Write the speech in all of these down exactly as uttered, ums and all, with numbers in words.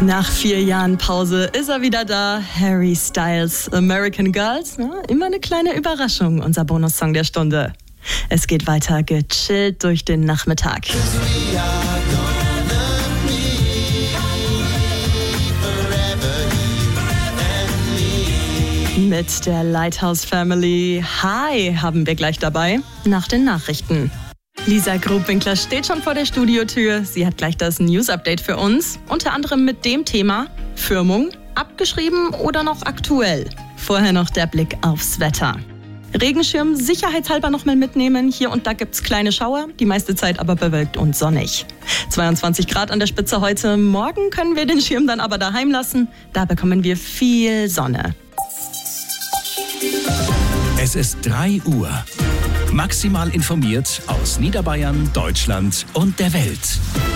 Nach vier Jahren Pause ist er wieder da. Harry Styles, American Girls. Ja, immer eine kleine Überraschung, unser Bonussong der Stunde. Es geht weiter gechillt durch den Nachmittag. Mit der Lighthouse Family. Hi, haben wir gleich dabei. Nach den Nachrichten. Lisa Grubwinkler steht schon vor der Studiotür. Sie hat gleich das News-Update für uns. Unter anderem mit dem Thema Firmung, abgeschrieben oder noch aktuell. Vorher noch der Blick aufs Wetter. Regenschirm sicherheitshalber noch mal mitnehmen. Hier und da gibt's kleine Schauer, die meiste Zeit aber bewölkt und sonnig. zweiundzwanzig Grad an der Spitze heute. Morgen können wir den Schirm dann aber daheim lassen. Da bekommen wir viel Sonne. Es ist drei Uhr. Maximal informiert aus Niederbayern, Deutschland und der Welt.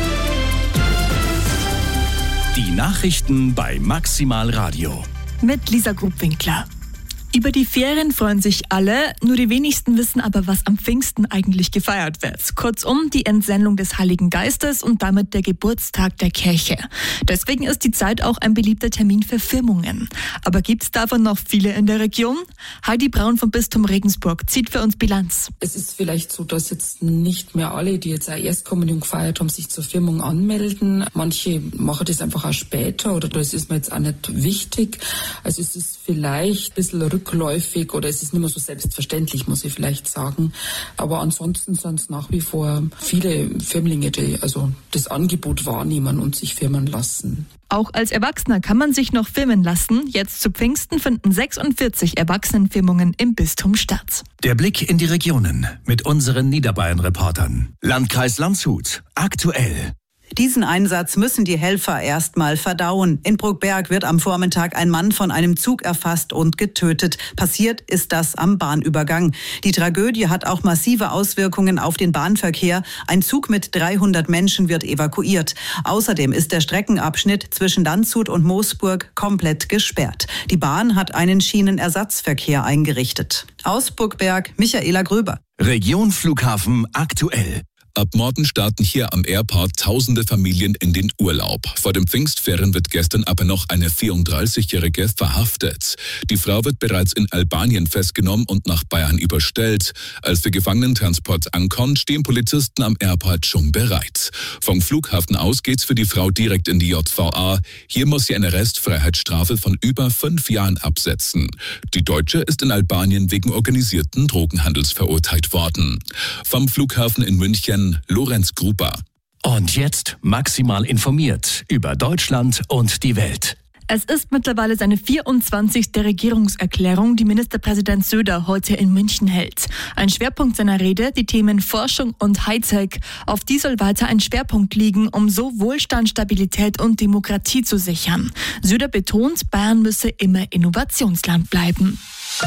Die Nachrichten bei Maximal Radio. Mit Lisa Grubwinkler. Über die Ferien freuen sich alle, nur die wenigsten wissen aber, was am Pfingsten eigentlich gefeiert wird. Kurzum, die Entsendung des Heiligen Geistes und damit der Geburtstag der Kirche. Deswegen ist die Zeit auch ein beliebter Termin für Firmungen. Aber gibt es davon noch viele in der Region? Heidi Braun vom Bistum Regensburg zieht für uns Bilanz. Es ist vielleicht so, dass jetzt nicht mehr alle, die jetzt auch Erstkommunion gefeiert haben, sich zur Firmung anmelden. Manche machen das einfach auch später oder das ist mir jetzt auch nicht wichtig. Also es ist vielleicht ein bisschen rückläufig oder es ist nicht mehr so selbstverständlich, muss ich vielleicht sagen. Aber ansonsten sind es nach wie vor viele Firmlinge, die also das Angebot wahrnehmen und sich firmen lassen. Auch als Erwachsener kann man sich noch firmen lassen. Jetzt zu Pfingsten finden sechsundvierzig Erwachsenenfirmungen im Bistum statt. Der Blick in die Regionen mit unseren Niederbayern-Reportern. Landkreis Landshut, aktuell. Diesen Einsatz müssen die Helfer erst mal verdauen. In Bruckberg wird am Vormittag ein Mann von einem Zug erfasst und getötet. Passiert ist das am Bahnübergang. Die Tragödie hat auch massive Auswirkungen auf den Bahnverkehr. Ein Zug mit dreihundert Menschen wird evakuiert. Außerdem ist der Streckenabschnitt zwischen Landshut und Moosburg komplett gesperrt. Die Bahn hat einen Schienenersatzverkehr eingerichtet. Aus Bruckberg, Michaela Gröber. Region Flughafen aktuell. Ab morgen starten hier am Airport tausende Familien in den Urlaub. Vor den Pfingstferien wird gestern aber noch eine vierunddreißigjährige verhaftet. Die Frau wird bereits in Albanien festgenommen und nach Bayern überstellt. Als der Gefangenentransport ankommt, stehen Polizisten am Airport schon bereit. Vom Flughafen aus geht's für die Frau direkt in die J V A. Hier muss sie eine Restfreiheitsstrafe von über fünf Jahren absetzen. Die Deutsche ist in Albanien wegen organisierten Drogenhandels verurteilt worden. Vom Flughafen in München Lorenz Gruber. Und jetzt maximal informiert über Deutschland und die Welt. Es ist mittlerweile seine vierundzwanzigste Regierungserklärung, die Ministerpräsident Söder heute in München hält. Ein Schwerpunkt seiner Rede, die Themen Forschung und Hightech. Auf die soll weiter ein Schwerpunkt liegen, um so Wohlstand, Stabilität und Demokratie zu sichern. Söder betont, Bayern müsse immer Innovationsland bleiben.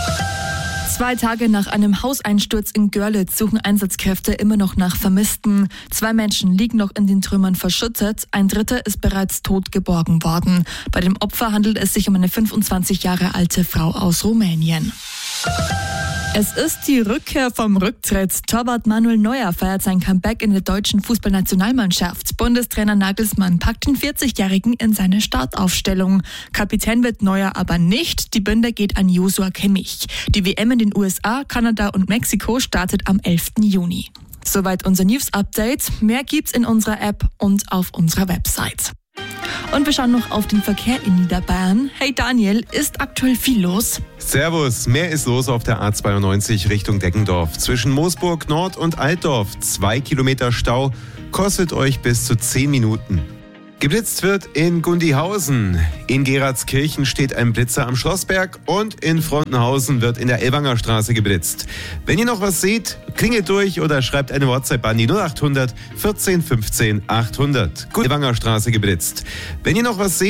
Zwei Tage nach einem Hauseinsturz in Görlitz suchen Einsatzkräfte immer noch nach Vermissten. Zwei Menschen liegen noch in den Trümmern verschüttet, ein dritter ist bereits tot geborgen worden. Bei dem Opfer handelt es sich um eine fünfundzwanzig Jahre alte Frau aus Rumänien. Es ist die Rückkehr vom Rücktritt. Torwart Manuel Neuer feiert sein Comeback in der deutschen Fußballnationalmannschaft. Bundestrainer Nagelsmann packt den vierzigjährigen in seine Startaufstellung. Kapitän wird Neuer aber nicht. Die Binde geht an Joshua Kimmich. Die W M in den U S A, Kanada und Mexiko startet am elften Juni. Soweit unser News-Update. Mehr gibt's in unserer App und auf unserer Website. Und wir schauen noch auf den Verkehr in Niederbayern. Hey Daniel, ist aktuell viel los? Servus, mehr ist los auf der A zweiundneunzig Richtung Deggendorf. Zwischen Moosburg Nord und Altdorf. Zwei Kilometer Stau, kostet euch bis zu zehn Minuten. Geblitzt wird in Gundihausen. In Geratskirchen steht ein Blitzer am Schlossberg und in Frontenhausen wird in der Ellwanger Straße geblitzt. Wenn ihr noch was seht, klingelt durch oder schreibt eine WhatsApp an die null acht hundert vierzehn fünfzehn achthundert. Ellwanger Straße geblitzt. Wenn ihr noch was seht,